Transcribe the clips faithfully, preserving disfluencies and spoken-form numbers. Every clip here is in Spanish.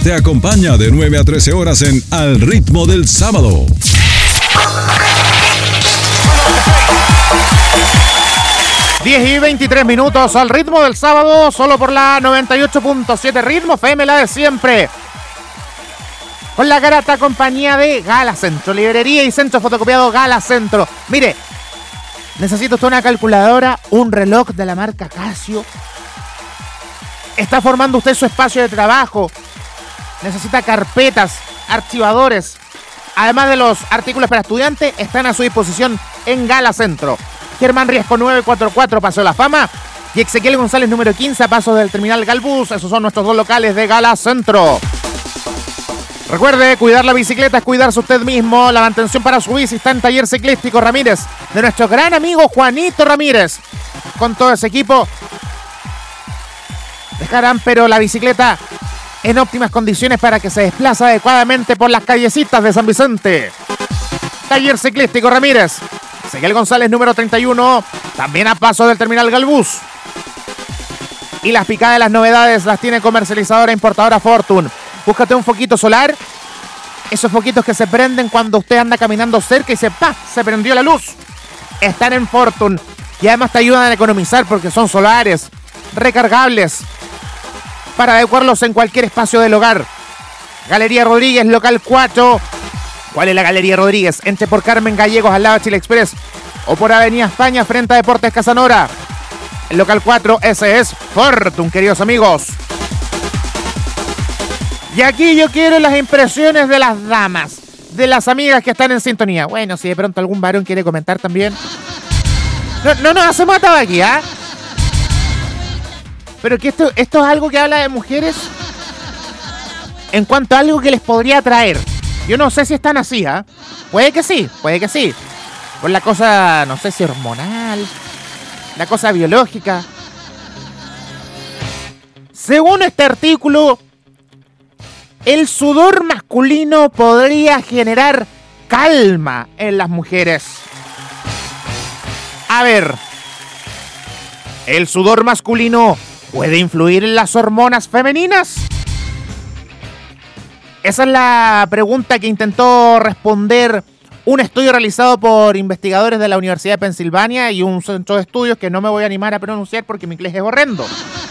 te acompaña de nueve a trece horas en Al Ritmo del Sábado. diez y veintitrés minutos al ritmo del sábado, solo por la noventa y ocho punto siete Ritmo F M, la de siempre. Con la grata compañía de Gala Centro, librería y centro fotocopiado Gala Centro. Mire, necesita usted una calculadora, un reloj de la marca Casio. Está formando usted su espacio de trabajo. Necesita carpetas, archivadores. Además de los artículos para estudiantes, están a su disposición en Gala Centro. Germán Riesco nueve cuatro cuatro, Paseo La Fama. Y Ezequiel González número quince, a pasos del terminal Galbus. Esos son nuestros dos locales de Gala Centro. Recuerde, cuidar la bicicleta es cuidarse usted mismo. La mantención para su bici está en Taller Ciclístico Ramírez, de nuestro gran amigo Juanito Ramírez. Con todo ese equipo dejarán pero la bicicleta en óptimas condiciones para que se desplace adecuadamente por las callecitas de San Vicente. Taller Ciclístico Ramírez. Ezequiel González número treinta y uno, también a paso del terminal Galbus. Y las picadas de las novedades las tiene comercializadora importadora Fortune. Búscate un foquito solar, esos foquitos que se prenden cuando usted anda caminando cerca y se ¡pa! Se prendió la luz. Están en Fortune y además te ayudan a economizar porque son solares, recargables, para adecuarlos en cualquier espacio del hogar. Galería Rodríguez, local cuatro. ¿Cuál es la Galería Rodríguez? Entre por Carmen Gallegos al lado de Chile Express o por Avenida España frente a Deportes Casanora. El local cuatro, ese es Fortune, queridos amigos. Y aquí yo quiero las impresiones de las damas, de las amigas que están en sintonía. Bueno, si de pronto algún varón quiere comentar también. No, no nos hacemos atado aquí, ¿ah? ¿eh? Pero que esto, esto es algo que habla de mujeres en cuanto a algo que les podría atraer. Yo no sé si están así, ¿ah? ¿eh? Puede que sí, puede que sí. Por la cosa, no sé si hormonal, la cosa biológica. Según este artículo, el sudor masculino podría generar calma en las mujeres. A ver, ¿el sudor masculino puede influir en las hormonas femeninas? Esa es la pregunta que intentó responder un estudio realizado por investigadores de la Universidad de Pensilvania y un centro de estudios que no me voy a animar a pronunciar porque mi inglés es horrendo.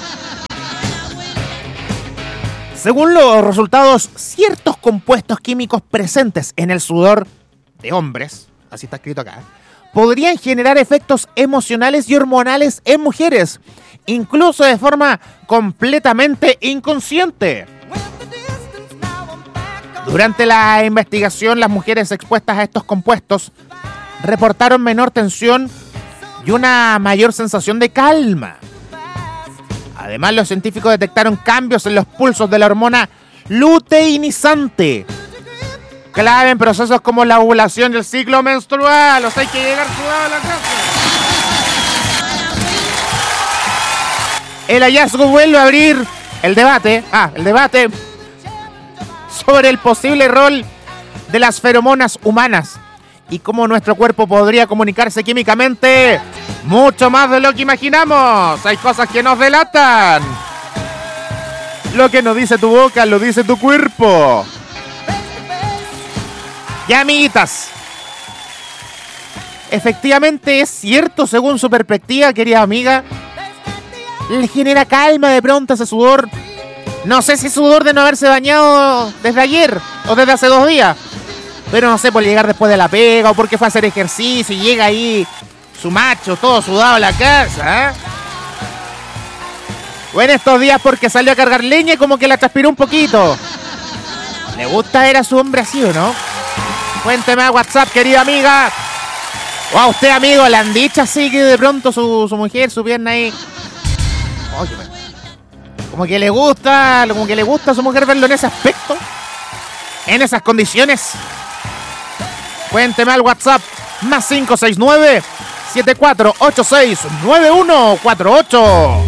Según los resultados, ciertos compuestos químicos presentes en el sudor de hombres, así está escrito acá, podrían generar efectos emocionales y hormonales en mujeres, incluso de forma completamente inconsciente. Durante la investigación, las mujeres expuestas a estos compuestos reportaron menor tensión y una mayor sensación de calma. Además, los científicos detectaron cambios en los pulsos de la hormona luteinizante, clave en procesos como la ovulación y el ciclo menstrual. O sea, hay que llegar sudado a la casa. El hallazgo vuelve a abrir el debate, ah, el debate sobre el posible rol de las feromonas humanas y cómo nuestro cuerpo podría comunicarse químicamente mucho más de lo que imaginamos. Hay cosas que nos delatan. Lo que no dice tu boca, lo dice tu cuerpo. Ya, amiguitas, efectivamente es cierto, según su perspectiva, querida amiga, le genera calma de pronto ese sudor. No sé si sudor de no haberse bañado desde ayer o desde hace dos días. Pero no sé, por llegar después de la pega o porque fue a hacer ejercicio y llega ahí su macho todo sudado a la casa, ¿eh? O en estos días porque salió a cargar leña y como que la transpiró un poquito. ¿Le gusta ver a su hombre así o no? Cuénteme a WhatsApp, querida amiga. O a usted, amigo, le han dicho así que de pronto su, su mujer, su pierna ahí. Oye, como que le gusta, como que le gusta a su mujer verlo en ese aspecto, en esas condiciones. Cuénteme al WhatsApp más cinco seis nueve, siete cuatro ocho seis, nueve uno cuatro ocho.